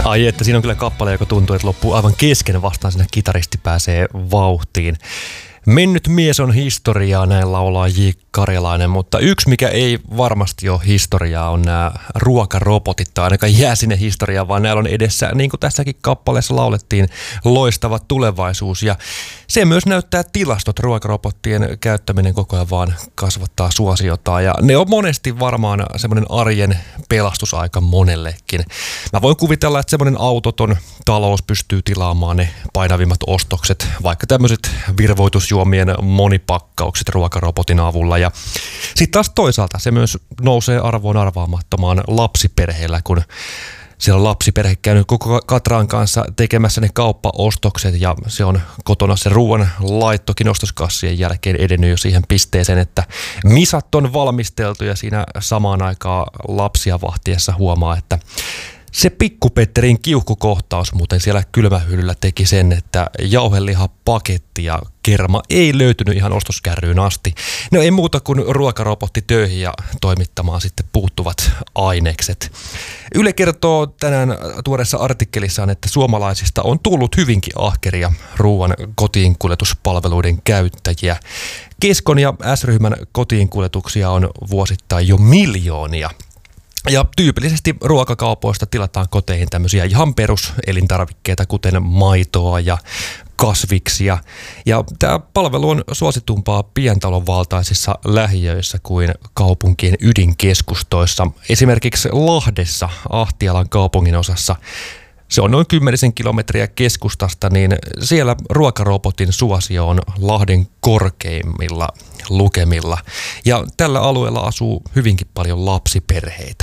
Ai että, siinä on kyllä kappale, joka tuntuu, että loppuu aivan kesken, vastaan sinne kitaristi pääsee vauhtiin. Mennyt mies on historiaa, näin laulaa J. Karjalainen, mutta yksi mikä ei varmasti ole historiaa on nämä ruokarobotit, tai ainakaan jää sinne historiaan, vaan näillä on edessä, niin kuin tässäkin kappaleessa laulettiin, loistava tulevaisuus. Ja se myös näyttää tilastot, ruokarobottien käyttäminen koko ajan vaan kasvattaa suosiotaan, ja ne on monesti varmaan semmoinen arjen pelastusaika monellekin. Mä voin kuvitella, että semmoinen autoton talous pystyy tilaamaan ne painavimmat ostokset, vaikka tämmöiset virvoitusjuomien monipakkaukset ruokarobotin avulla. Ja sitten taas toisaalta se myös nousee arvoon arvaamattomaan lapsiperheillä, kun siellä on lapsiperhe käynyt koko Katran kanssa tekemässä ne kauppaostokset ja se on kotona se ruoan laittokin ostoskassien jälkeen edennyt jo siihen pisteeseen, että misat on valmisteltu ja siinä samaan aikaan lapsia vahtiessa huomaa, että se Pikku-Petterin kiuhkukohtaus muuten siellä kylmähyllyllä teki sen, että jauhelihapaketti ja kerma ei löytynyt ihan ostoskärryyn asti. No ei muuta kuin ruokarobotti töihin ja toimittamaan sitten puuttuvat ainekset. Yle kertoo tänään tuoreessa artikkelissaan, että suomalaisista on tullut hyvinkin ahkeria ruoan kotiinkuljetuspalveluiden käyttäjiä. Keskon ja S-ryhmän kotiinkuljetuksia on vuosittain jo miljoonia. Ja tyypillisesti ruokakaupoista tilataan koteihin tämmöisiä ihan peruselintarvikkeita, kuten maitoa ja kasviksia. Ja tämä palvelu on suositumpaa pientalon valtaisissa lähiöissä kuin kaupunkien ydinkeskustoissa. Esimerkiksi Lahdessa, Ahtialan kaupungin osassa, se on noin 10 kilometriä keskustasta, niin siellä ruokarobotin suosio on Lahden korkeimmilla lukemilla. Ja tällä alueella asuu hyvinkin paljon lapsiperheitä.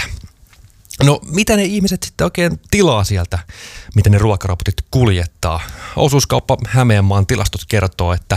No mitä ne ihmiset sitten oikein tilaa sieltä, miten ne ruokarobotit kuljettaa? Osuuskauppa Hämeenmaan tilastot kertoo, että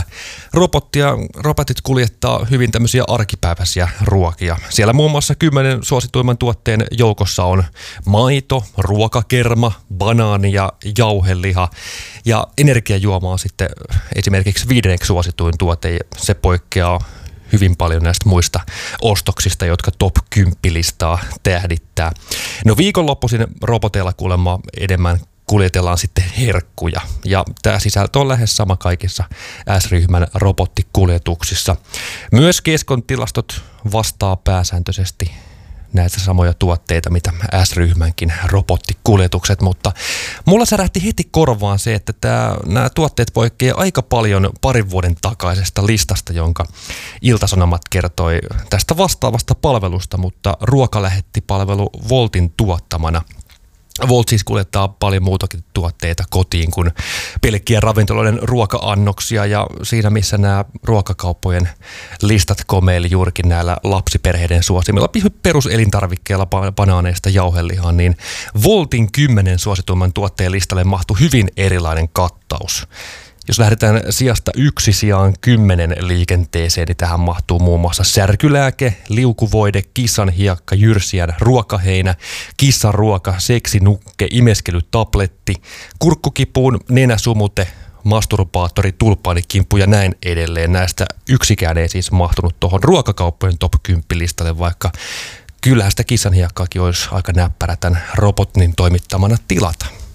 robotit kuljettaa hyvin tämmöisiä arkipäiväisiä ruokia. Siellä muun muassa 10 suosituimman tuotteen joukossa on maito, ruokakerma, banaani ja jauheliha. Ja energiajuoma on sitten esimerkiksi 5. suosituin tuote. Se poikkeaa hyvin paljon näistä muista ostoksista, jotka top 10-listaa tähdittää. No viikonloppuisin roboteilla kuulemma enemmän kuljetellaan sitten herkkuja. Ja tämä sisältö on lähes sama kaikissa S-ryhmän robottikuljetuksissa. Myös Keskon tilastot vastaa pääsääntöisesti näitä samoja tuotteita, mitä S-ryhmänkin robottikuljetukset, mutta mulla särähti heti korvaan se, että nämä tuotteet poikkeaa aika paljon parin vuoden takaisesta listasta, jonka Ilta-Sanomat kertoi tästä vastaavasta palvelusta, mutta ruokalähettipalvelu Woltin tuottamana. Volt siis kuljettaa paljon muutakin tuotteita kotiin kuin pelkkiä ravintoloiden ruoka-annoksia, ja siinä missä nämä ruokakauppojen listat komeili juurikin näillä lapsiperheiden suosimilla peruselintarvikkeilla banaaneista jauhelihaan, niin Voltin 10 suosituimman tuotteen listalle mahtui hyvin erilainen kattaus. Jos lähdetään sijasta 1 sijaan 10 liikenteeseen, niin tähän mahtuu muun muassa särkylääke, liukuvoide, kissanhiakka, jyrsijän ruokaheinä, kissanruoka, seksinukke, imeskelytabletti, kurkkukipuun, nenäsumute, masturbaattori, tulpaanikimppu ja näin edelleen. Näistä yksikään ei siis mahtunut tuohon ruokakauppojen top 10-listalle, vaikka kyllähän sitä kissanhiakkaakin olisi aika näppärä tämän robotin toimittamana tilata.